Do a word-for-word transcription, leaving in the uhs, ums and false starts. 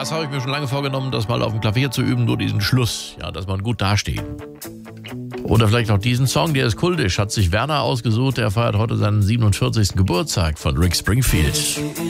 Das habe ich mir schon lange vorgenommen, das mal auf dem Klavier zu üben, nur diesen Schluss, ja, dass man gut dasteht. Oder vielleicht auch diesen Song, der ist kultisch, hat sich Werner ausgesucht, der feiert heute seinen siebenundvierzigsten Geburtstag von Rick Springfield.